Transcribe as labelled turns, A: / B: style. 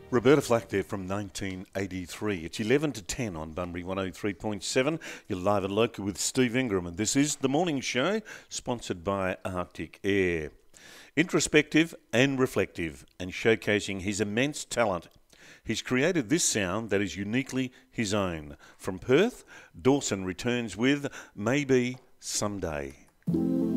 A: Roberta Flack there from 1983. It's 11 to 10 on Bunbury 103.7. You're live and local with Steve Ingram, and this is The Morning Show, sponsored by Arctic Air. Introspective and reflective, and showcasing his immense talent, he's created this sound that is uniquely his own. From Perth, Dawson returns with Maybe Someday.